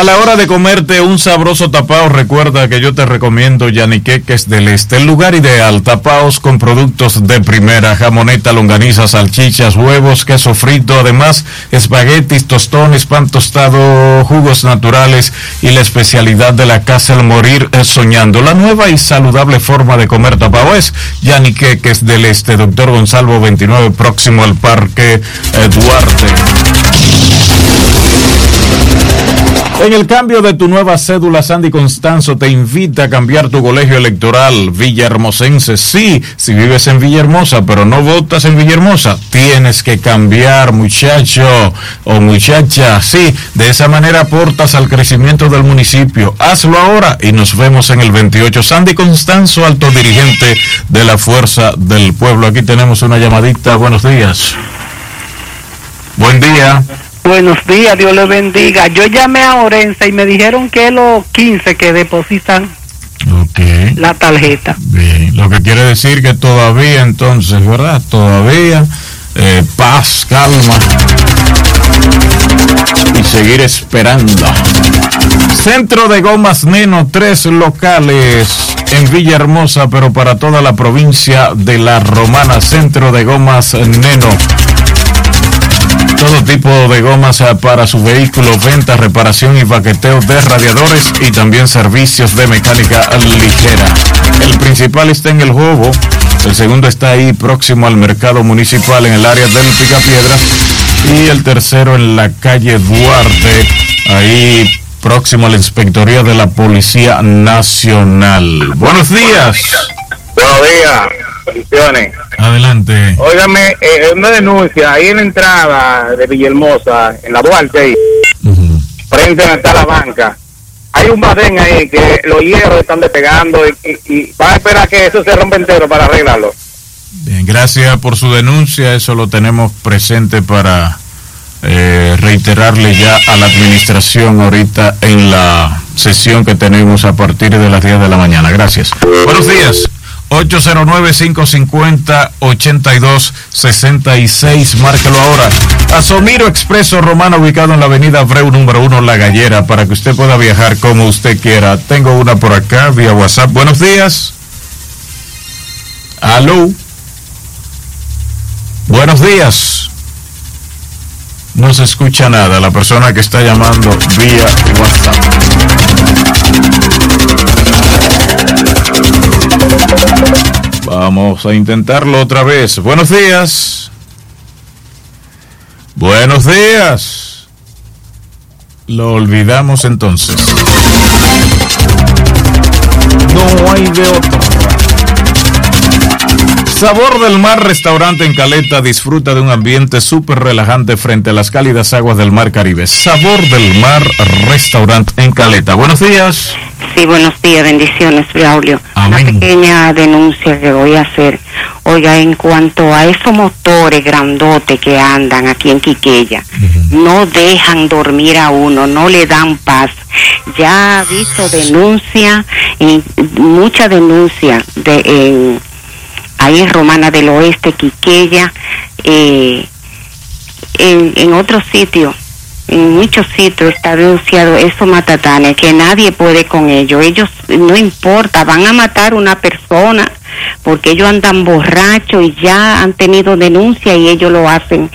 A la hora de comerte un sabroso tapao, recuerda que yo te recomiendo Yaniqueques del Este, el lugar ideal. Tapaos con productos de primera, jamoneta, longaniza, salchichas, huevos, queso frito, además espaguetis, tostones, pan tostado, jugos naturales y la especialidad de la casa El Morir Soñando. La nueva y saludable forma de comer tapao es Yaniqueques del Este, Doctor Gonzalo 29, próximo al Parque Duarte. En el cambio de tu nueva cédula, Sandy Constanzo te invita a cambiar tu colegio electoral Villahermosense. Sí, si vives en Villahermosa, pero no votas en Villahermosa, tienes que cambiar, muchacho o muchacha. Sí, de esa manera aportas al crecimiento del municipio. Hazlo ahora y nos vemos en el 28. Sandy Constanzo, alto dirigente de la Fuerza del Pueblo. Aquí tenemos una llamadita. Buenos días. Buen día. Buenos días, Dios les bendiga. Yo llamé a Orense y me dijeron que los 15 que depositan la tarjeta. Bien, lo que quiere decir que todavía entonces, ¿verdad? Todavía paz, calma y seguir esperando. Centro de Gomas Neno, 3 locales en Villahermosa, pero para toda la provincia de La Romana. Centro de Gomas Neno. Todo tipo de gomas para su vehículo, venta, reparación y baqueteo de radiadores y también servicios de mecánica ligera. El principal está en El Jobo, el segundo está ahí próximo al mercado municipal en el área del Picapiedras y el tercero en la calle Duarte, ahí próximo a la inspectoría de la Policía Nacional. Buenos días. Buenos días. Bendiciones. Adelante. Óigame, una denuncia ahí en la entrada de Villahermosa, en la Duarte, frente a la banca. Hay un badén ahí que los hierros están despegando y va a esperar que eso se rompa entero para arreglarlo. Bien, gracias por su denuncia. Eso lo tenemos presente para reiterarle ya a la administración ahorita en la sesión que tenemos a partir de las 10 de la mañana. Gracias. Buenos días. 809-550-8266, márquelo ahora. Asomiro Expreso Romana, ubicado en la avenida Abreu número 1, La Gallera, para que usted pueda viajar como usted quiera. Tengo una por acá, vía WhatsApp. Buenos días. Aló. Buenos días. No se escucha nada, la persona que está llamando vía WhatsApp. Vamos a intentarlo otra vez. Buenos días. Buenos días. Lo olvidamos entonces. No hay de otra. Sabor del Mar Restaurante en Caleta. Disfruta de un ambiente súper relajante frente a las cálidas aguas del Mar Caribe. Sabor del Mar Restaurante en Caleta. Buenos días. Sí, buenos días, bendiciones, Braulio. Amén. Una pequeña denuncia que voy a hacer. Oiga, en cuanto a esos motores grandotes que andan aquí en Quiqueya, no dejan dormir a uno, no le dan paz. Ya ha visto denuncia, mucha denuncia ahí en Romana del Oeste, Quiqueya, en otros sitios. En muchos sitios está denunciado esos matatanes, que nadie puede con ellos. Ellos, no importa, van a matar una persona porque ellos andan borrachos y ya han tenido denuncia y ellos lo hacen